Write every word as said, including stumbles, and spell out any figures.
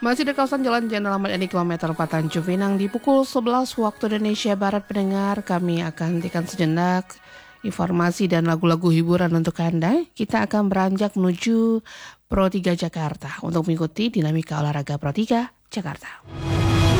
Masih di kawasan Jalan Jenderal Ahmad Yani kilometer empat Tanjung Pinang di pukul sebelas waktu Indonesia Barat pendengar, kami akan hentikan sejenak informasi dan lagu-lagu hiburan untuk Anda. Kita akan beranjak menuju Pro tiga Jakarta untuk mengikuti dinamika olahraga Pro tiga Jakarta.